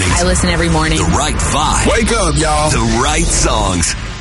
mornings. I listen every morning. The right vibe. Wake up, y'all. The right songs.